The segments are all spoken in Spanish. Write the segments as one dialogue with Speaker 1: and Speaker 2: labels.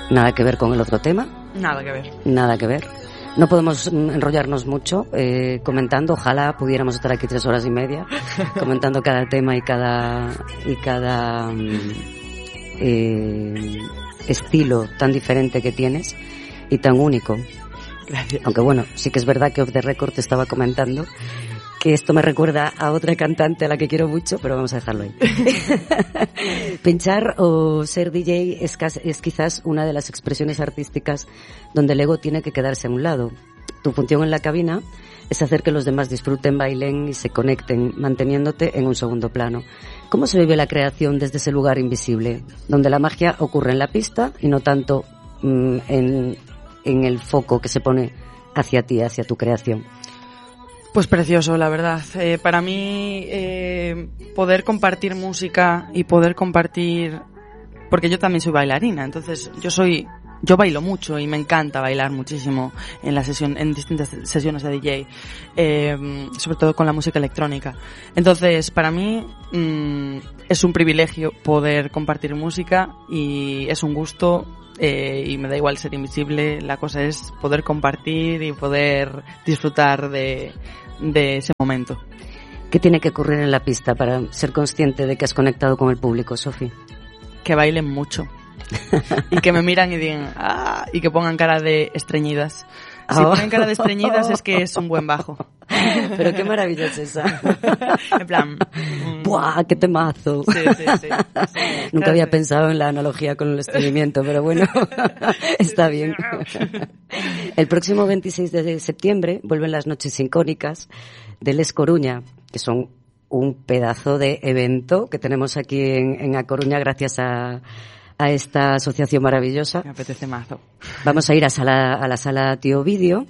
Speaker 1: Nada que ver con el otro tema.
Speaker 2: Nada que ver.
Speaker 1: Nada que ver. No podemos enrollarnos mucho comentando. Ojalá pudiéramos estar aquí 3 horas y media comentando cada tema y cada estilo tan diferente que tienes y tan único.
Speaker 2: Gracias.
Speaker 1: Aunque bueno, sí que es verdad que off the record te estaba comentando que esto me recuerda a otra cantante a la que quiero mucho, pero vamos a dejarlo ahí. Pinchar o ser DJ es quizás una de las expresiones artísticas donde el ego tiene que quedarse a un lado. Tu función en la cabina es hacer que los demás disfruten, bailen y se conecten, manteniéndote en un segundo plano. ¿Cómo se vive la creación desde ese lugar invisible, donde la magia ocurre en la pista y no tanto en el foco que se pone hacia ti, hacia tu creación?
Speaker 2: Pues precioso, la verdad. Para mí, poder compartir música y poder compartir... Porque yo también soy bailarina, entonces yo bailo mucho y me encanta bailar muchísimo en distintas sesiones de DJ, sobre todo con la música electrónica. Entonces, para mí es un privilegio poder compartir música y es un gusto, y me da igual ser invisible. La cosa es poder compartir y poder disfrutar de ese momento.
Speaker 1: ¿Qué tiene que ocurrir en la pista para ser consciente de que has conectado con el público, Sofi?
Speaker 2: Que bailen mucho. Y que me miran y digan ¡ah! Y que pongan cara de estreñidas. Si ponen cara de estreñidas es que es un buen bajo.
Speaker 1: Pero qué maravilla es esa.
Speaker 2: En plan...
Speaker 1: ¡buah! ¡Qué temazo!
Speaker 2: Sí.
Speaker 1: Nunca había pensado en la analogía con el estreñimiento, pero bueno, está bien. El próximo 26 de septiembre vuelven las Noches Sincónicas de Les Coruña, que son un pedazo de evento que tenemos aquí en A Coruña gracias a esta asociación maravillosa.
Speaker 2: Me apetece mazo.
Speaker 1: Vamos a ir a la sala Tío Vídeo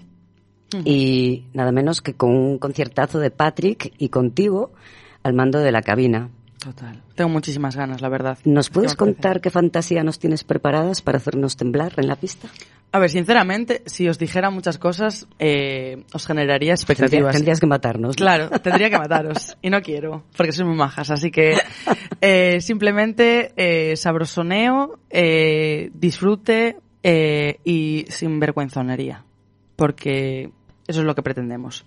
Speaker 1: y nada menos que con un conciertazo de Patrick y contigo al mando de la cabina.
Speaker 2: Total. Tengo muchísimas ganas, la verdad.
Speaker 1: ¿Nos puedes contar qué fantasía nos tienes preparadas para hacernos temblar en la pista?
Speaker 2: A ver, sinceramente, si os dijera muchas cosas, os generaría expectativas.
Speaker 1: Tendrías que matarnos, ¿no?
Speaker 2: Claro, tendría que mataros. Y no quiero, porque sois muy majas. Así que simplemente sabrosoneo, disfrute y sin vergüenzonería. Porque eso es lo que pretendemos.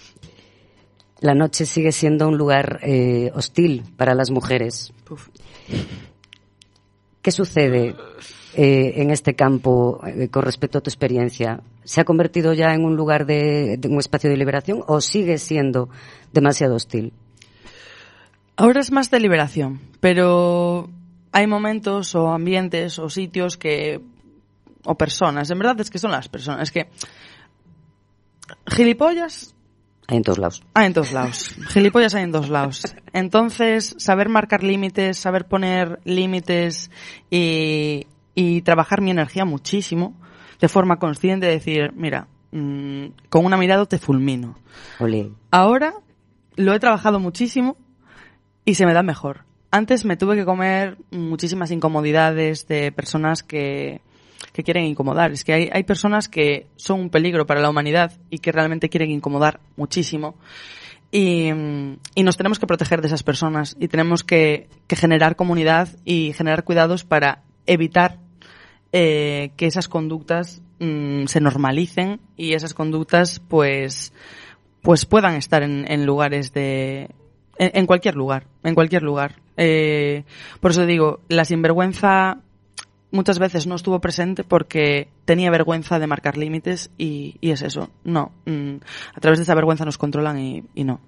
Speaker 1: La noche sigue siendo un lugar hostil para las mujeres.
Speaker 2: Uf.
Speaker 1: ¿Qué sucede en este campo con respecto a tu experiencia? ¿Se ha convertido ya en un lugar de un espacio de liberación o sigue siendo demasiado hostil?
Speaker 2: Ahora es más de liberación, pero hay momentos o ambientes o sitios o personas, en verdad es que son las personas, es que gilipollas
Speaker 1: hay en todos lados.
Speaker 2: Hay en todos lados. Gilipollas hay en todos lados. Entonces, saber marcar límites, saber poner límites y trabajar mi energía muchísimo de forma consciente, decir, mira, con una mirada te fulmino.
Speaker 1: Olé.
Speaker 2: Ahora lo he trabajado muchísimo y se me da mejor. Antes me tuve que comer muchísimas incomodidades de personas que quieren incomodar. Es que hay personas que son un peligro para la humanidad y que realmente quieren incomodar muchísimo. Y nos tenemos que proteger de esas personas y tenemos que generar comunidad y generar cuidados para evitar que esas conductas se normalicen y esas conductas pues puedan estar en lugares en cualquier lugar. Por eso digo, la sinvergüenza muchas veces no estuvo presente porque tenía vergüenza de marcar límites y es eso. No, a través de esa vergüenza nos controlan y no.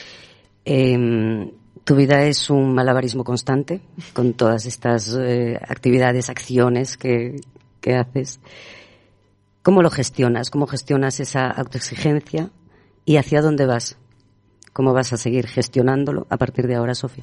Speaker 1: Tu vida es un malabarismo constante con todas estas actividades, acciones que haces. ¿Cómo lo gestionas? ¿Cómo gestionas esa autoexigencia? ¿Y hacia dónde vas? ¿Cómo vas a seguir gestionándolo a partir de ahora, Sofi?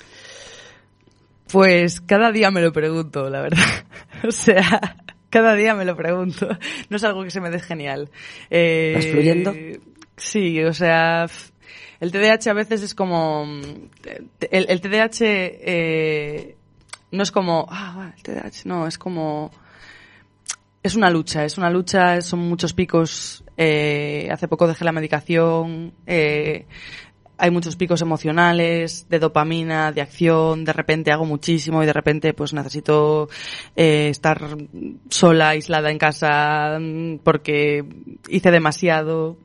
Speaker 2: Pues cada día me lo pregunto, la verdad. O sea, cada día me lo pregunto. No es algo que se me dé genial.
Speaker 1: ¿Vas fluyendo?
Speaker 2: Sí, o sea, el TDAH a veces es como... El TDAH no es como... el TDAH, no, es como... Es una lucha, son muchos picos. Hace poco dejé la medicación. hay muchos picos emocionales, de dopamina, de acción, de repente hago muchísimo y de repente pues necesito estar sola, aislada en casa porque hice demasiado.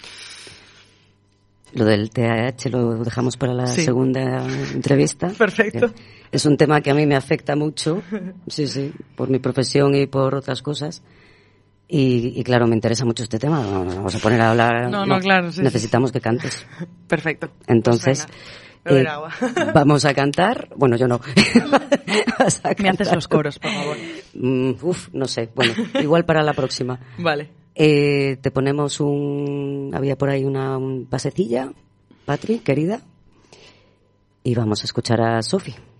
Speaker 1: Lo del TDAH lo dejamos para la segunda entrevista.
Speaker 2: Perfecto.
Speaker 1: Es un tema que a mí me afecta mucho, sí, por mi profesión y por otras cosas. Y claro, me interesa mucho este tema. No vamos a poner a hablar.
Speaker 2: No, claro. Sí,
Speaker 1: necesitamos que cantes.
Speaker 2: Perfecto.
Speaker 1: Entonces,
Speaker 2: pues agua.
Speaker 1: Vamos a cantar. Bueno, yo no.
Speaker 2: Me haces los coros, por favor.
Speaker 1: No sé. Bueno, igual para la próxima.
Speaker 2: Vale.
Speaker 1: Te ponemos había por ahí una pasecilla, Patri, querida, y vamos a escuchar a Sofi.